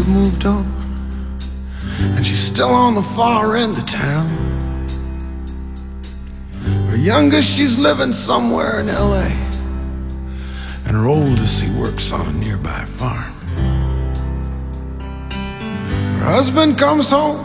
have moved on, and she's still on the far end of town. Her youngest, she's living somewhere in LA, and her oldest, he works on a nearby farm. Her husband comes home